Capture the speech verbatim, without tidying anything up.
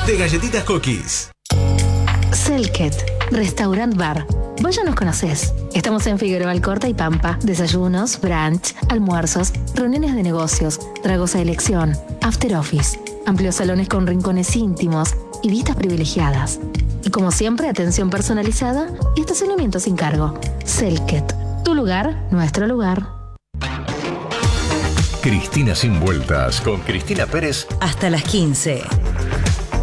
de Galletitas Cookies. Selket, Restaurant Bar. Vos ya nos conocés. Estamos en Figueroa Alcorta y Pampa. Desayunos, brunch, almuerzos, reuniones de negocios, tragos a elección, after office, amplios salones con rincones íntimos y vistas privilegiadas. Y como siempre, atención personalizada y estacionamiento sin cargo. Selket, tu lugar, nuestro lugar. Cristina sin vueltas con Cristina Pérez hasta las quince.